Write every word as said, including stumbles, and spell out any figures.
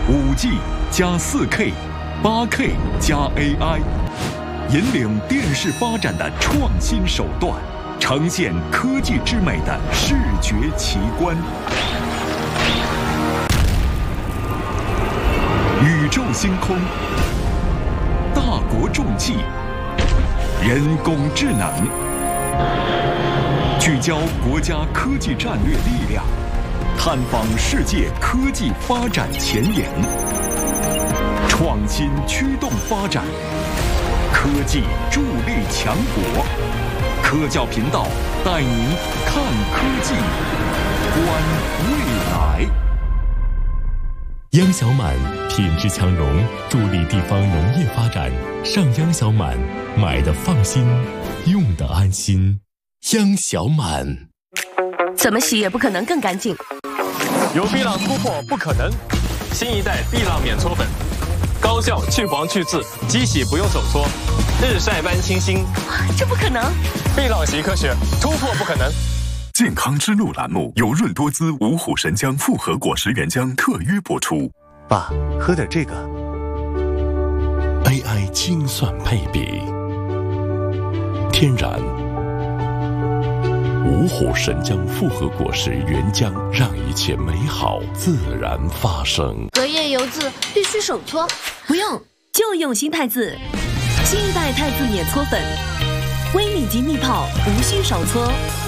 五 G 加 四 K、八 K 加 A I， 引领电视发展的创新手段，呈现科技之美的视觉奇观。宇宙星空，大国重器，人工智能，聚焦国家科技战略力量，探访世界科技发展前沿，创新驱动发展，科技助力强国。科教频道带您看科技，观未来。 央小满品质强农，助力地方农业发展。上央小满，买的放心，用的安心。央小满， 怎么洗也不可能更干净。 有碧浪突破不可能，新一代碧浪免搓粉，高效去黄去渍，机洗不用手搓，日晒般清新。 这不可能！ 碧浪习科学，突破不可能。 健康之路栏目由润多滋五虎神姜复合果实原浆特约播出。 爸，喝点这个。 A I 精算配比，天然五虎神姜复合果实原浆，让一切美好自然发生。 隔夜油渍必须手搓， 不用，就用新汰渍，新一代汰渍免搓粉，微米级蜜泡，无需手搓。